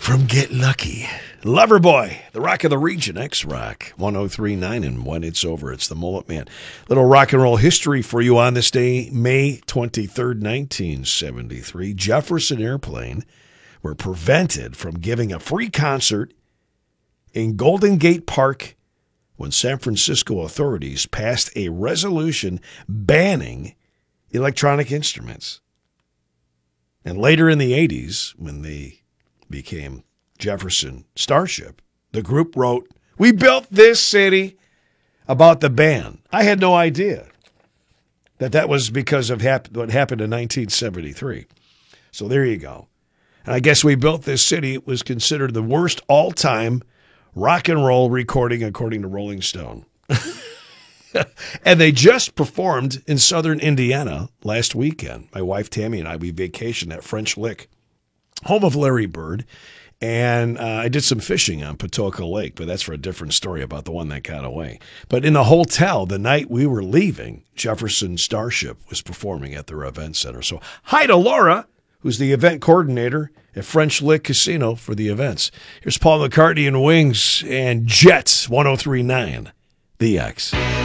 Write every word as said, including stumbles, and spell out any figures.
from Get Lucky. Loverboy, the rock of the region, X-Rock, one oh three point nine, and when it's over, it's the Mullet Man. Little rock and roll history for you on this day, May twenty-third, nineteen seventy-three. Jefferson Airplane were prevented from giving a free concert in Golden Gate Park when San Francisco authorities passed a resolution banning electronic instruments. And later in the eighties, when they became Jefferson Starship, the group wrote, "We built this city," about the ban. I had no idea that that was because of hap- what happened in nineteen seventy-three. So there you go. And I guess "We Built This City" it was considered the worst all-time rock and roll recording, according to Rolling Stone. And they just performed in southern Indiana last weekend. My wife Tammy and I, we vacationed at French Lick, home of Larry Bird. And uh, I did some fishing on Patoka Lake, but that's for a different story about the one that got away. But in the hotel, the night we were leaving, Jefferson Starship was performing at their event center. So hi to Laura, who's the event coordinator at French Lick Casino for the events. Here's Paul McCartney and Wings and Jets, one oh three point nine, The X.